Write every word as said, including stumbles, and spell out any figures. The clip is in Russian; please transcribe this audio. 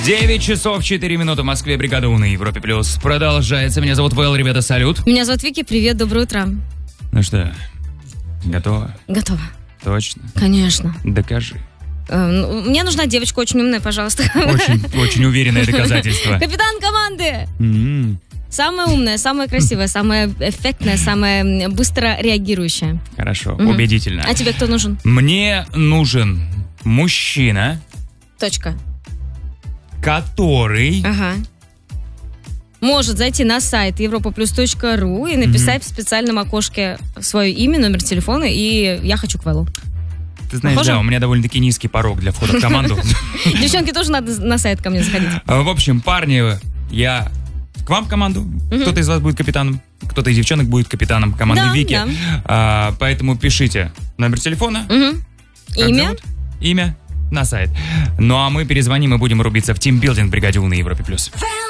девять часов четыре минуты в Москве. Бригада У на Европе Плюс продолжается. Меня зовут Вэл, ребята, салют. Меня зовут Вики, привет, доброе утро. Ну что, готова? Готова. Точно? Конечно. Докажи. Э, Мне нужна девочка очень умная, пожалуйста. Очень, очень уверенное доказательство. Капитан команды. М-м. Самая умная, самая красивая, самая эффектная, самая быстро реагирующая. Хорошо, Мгм. убедительно. А тебе кто нужен? Мне нужен мужчина, Точка. который... Ага. Может зайти на сайт европа плюс точка ру и написать в специальном окошке свое имя, номер телефона и «Я хочу к Вэллу». Ты знаешь, Похоже? да, у меня довольно-таки низкий порог для входа в команду. Девчонки, тоже надо на сайт ко мне заходить. В общем, парни, я к вам в команду. Кто-то из вас будет капитаном, кто-то из девчонок будет капитаном команды Да, Вики. да. А, поэтому пишите номер телефона, Мгм. как Имя? зовут, имя на сайт. Ну а мы перезвоним и будем рубиться в тимбилдинг в бригаде У на Европе плюс.